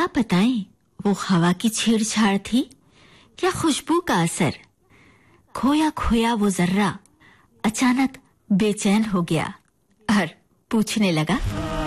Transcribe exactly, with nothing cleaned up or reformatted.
बताएं, वो हवा की छेड़छाड़ थी या खुशबू का असर। खोया खोया वो जर्रा अचानक बेचैन हो गया और पूछने लगा,